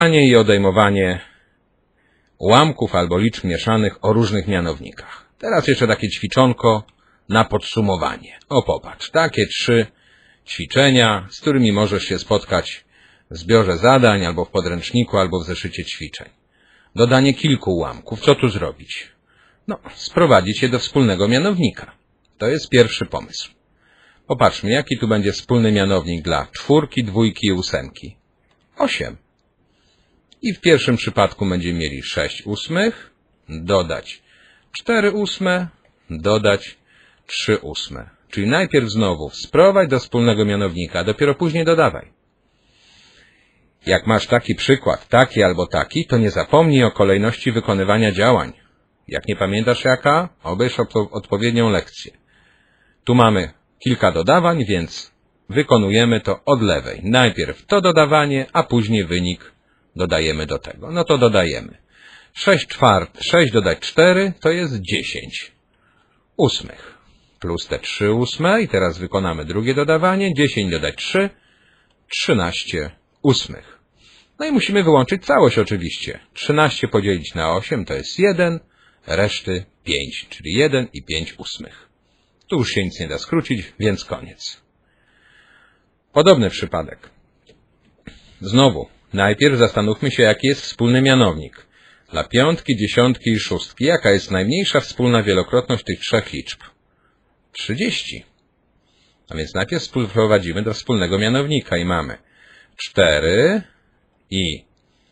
i odejmowanie ułamków albo liczb mieszanych o różnych mianownikach. Teraz jeszcze takie ćwiczonko na podsumowanie. O, popatrz, takie 3 ćwiczenia, z którymi możesz się spotkać w zbiorze zadań, albo w podręczniku, albo w zeszycie ćwiczeń. Dodanie kilku ułamków. Co tu zrobić? No, sprowadzić je do wspólnego mianownika. To jest pierwszy pomysł. Popatrzmy, jaki tu będzie wspólny mianownik dla 4, 2 i 8. 8. I w pierwszym przypadku będziemy mieli 6/8, dodać 4/8, dodać 3/8. Czyli najpierw znowu sprowadź do wspólnego mianownika, a dopiero później dodawaj. Jak masz taki przykład, taki albo taki, to nie zapomnij o kolejności wykonywania działań. Jak nie pamiętasz jaka, obejrz odpowiednią lekcję. Tu mamy kilka dodawań, więc wykonujemy to od lewej. Najpierw to dodawanie, a później wynik dodajemy do tego. No to dodajemy. 6/4 dodać 4 to jest 10/8. Plus te 3/8 i teraz wykonamy drugie dodawanie. 10 dodać 3, 13/8. No i musimy wyłączyć całość oczywiście. 13 podzielić na 8 to jest 1, reszty 5, czyli 1 i 5/8. Tu już się nic nie da skrócić, więc koniec. Podobny przypadek. Znowu, najpierw zastanówmy się, jaki jest wspólny mianownik. Dla 5, 10 i 6, jaka jest najmniejsza wspólna wielokrotność tych trzech liczb? 30. A więc najpierw wprowadzimy do wspólnego mianownika i mamy 4 i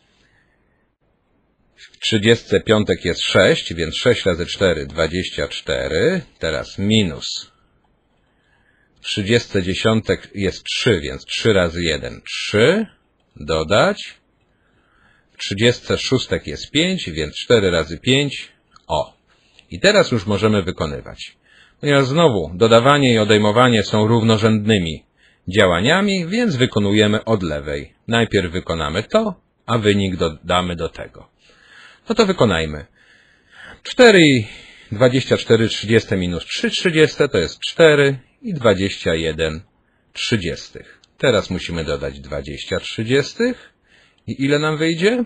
w 35 jest 6, więc 6 razy 4, 24. Teraz minus. W 30 jest 3, więc 3 razy 1, 3. Dodać. W 36 jest 5, więc 4 razy 5. O. I teraz już możemy wykonywać. Ponieważ znowu dodawanie i odejmowanie są równorzędnymi działaniami, więc wykonujemy od lewej. Najpierw wykonamy to, a wynik dodamy do tego. No to wykonajmy. 4 i 24 30 minus 3 30 to jest 4 i 21 30. Teraz musimy dodać 20 30. I ile nam wyjdzie?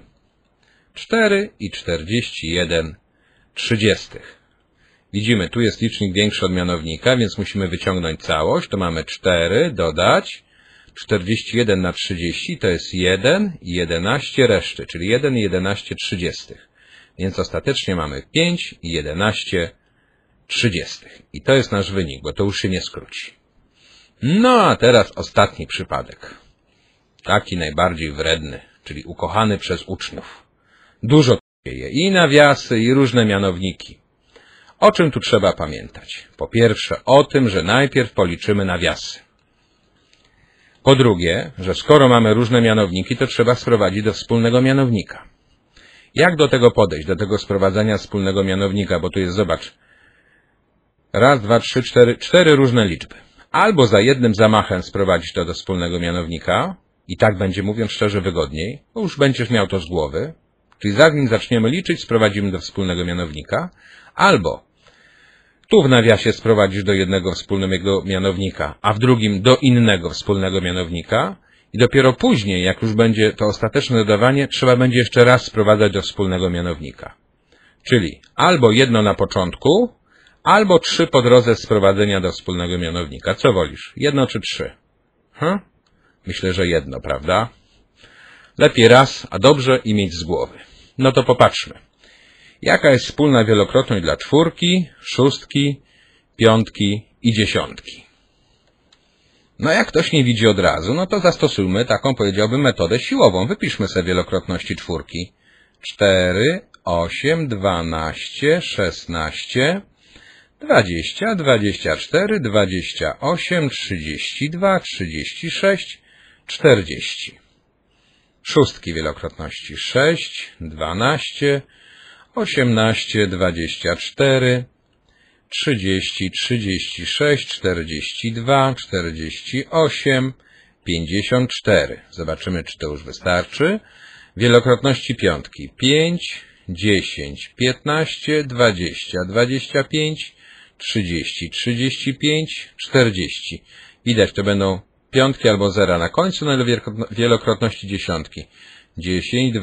4 i 41 30. Widzimy, tu jest licznik większy od mianownika, więc musimy wyciągnąć całość. To mamy 4, dodać 41 na 30, to jest 1 i 11 reszty, czyli 1 i 11 30. Więc ostatecznie mamy 5 i 11 30. I to jest nasz wynik, bo to już się nie skróci. No a teraz ostatni przypadek. Taki najbardziej wredny, czyli ukochany przez uczniów. Dużo dzieje i nawiasy, i różne mianowniki. O czym tu trzeba pamiętać? Po pierwsze o tym, że najpierw policzymy nawiasy. Po drugie, że skoro mamy różne mianowniki, to trzeba sprowadzić do wspólnego mianownika. Jak do tego podejść, do tego sprowadzania wspólnego mianownika? Bo tu jest, zobacz, raz, dwa, trzy, cztery różne liczby. Albo za jednym zamachem sprowadzić to do wspólnego mianownika i tak będzie, mówiąc szczerze, wygodniej, bo już będziesz miał to z głowy. Czyli zanim zaczniemy liczyć, sprowadzimy do wspólnego mianownika. Albo tu w nawiasie sprowadzisz do jednego wspólnego mianownika, a w drugim do innego wspólnego mianownika i dopiero później, jak już będzie to ostateczne dodawanie, trzeba będzie jeszcze raz sprowadzać do wspólnego mianownika. Czyli albo jedno na początku, albo 3 po drodze sprowadzenia do wspólnego mianownika. Co wolisz? Jedno czy 3? Myślę, że jedno, prawda? Lepiej raz, a dobrze i mieć z głowy. No to popatrzmy. Jaka jest wspólna wielokrotność dla 4, 6, 5 i 10? No jak ktoś nie widzi od razu, no to zastosujmy taką, powiedziałbym, metodę siłową. Wypiszmy sobie wielokrotności 4. 4, 8, 12, 16, 20, 24, 28, 32, 36, 40. Szóstki wielokrotności 6, 12, 18, 24, 30, 36, 42, 48, 54. Zobaczymy, czy to już wystarczy. Wielokrotności piątki 5, 10, 15, 20, 25, 30, 35, 40. Widać, to będą piątki albo zera na końcu, no ale wielokrotności dziesiątki. 10,